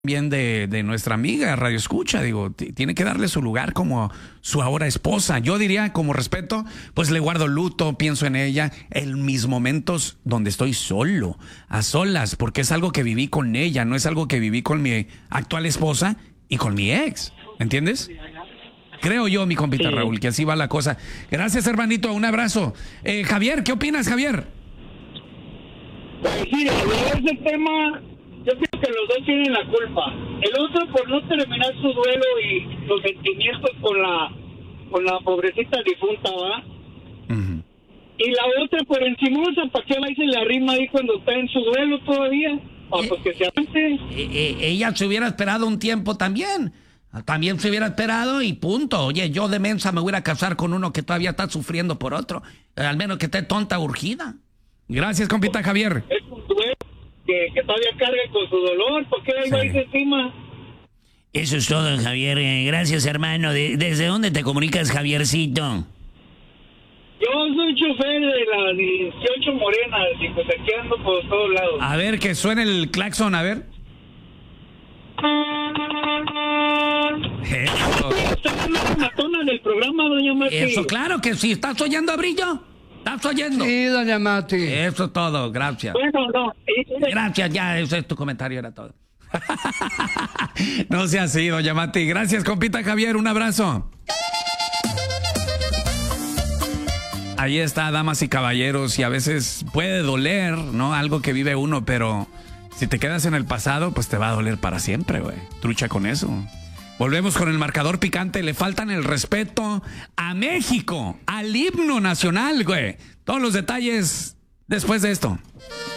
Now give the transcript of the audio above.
bien de nuestra amiga Radio Escucha, digo, tiene que darle su lugar como su ahora esposa. Yo diría, como respeto, pues le guardo luto, pienso en ella en mis momentos donde estoy solo, a solas, porque es algo que viví con ella, no es algo que viví con mi actual esposa y con mi ex, ¿entiendes? Creo yo, mi compita sí. Raúl, que así va la cosa. Gracias, hermanito, un abrazo. Javier, ¿qué opinas, Javier? Sí, ese tema... Yo creo que los dos tienen la culpa. El otro por no terminar su duelo y los sentimientos con la pobrecita difunta, ¿va? Uh-huh. Y la otra por encimosa, ¿para qué va y se le arrima ahí cuando está en su duelo todavía? Pues que se avance. Ella se hubiera esperado un tiempo también. También se hubiera esperado y punto. Oye, yo de mensa me voy a casar con uno que todavía está sufriendo por otro. Al menos que esté tonta urgida. Gracias, compita Javier. Es un duelo. Que todavía cargue con su dolor, ¿por qué ahí va encima? Eso es todo, Javier. Gracias, hermano. ¿Desde dónde te comunicas, Javiercito? Yo soy chofer de la 18 Morenas y pues aquí ando por todos lados. A ver, que suene el claxon, a ver. Está la matona del programa, doña Mati. Eso, claro que sí. ¿Estás oyendo a Brillo? ¿Estás oyendo? Sí, doña Mati. Eso es todo, gracias. Bueno, no. Gracias, ya, ese es tu comentario, era todo. No sea así, doña Mati. Gracias, compita Javier, un abrazo. Ahí está, damas y caballeros, y a veces puede doler, ¿no? Algo que vive uno, pero si te quedas en el pasado, pues te va a doler para siempre, güey. Trucha con eso. Volvemos con el marcador picante. Le faltan el respeto a México, al himno nacional, güey. Todos los detalles después de esto.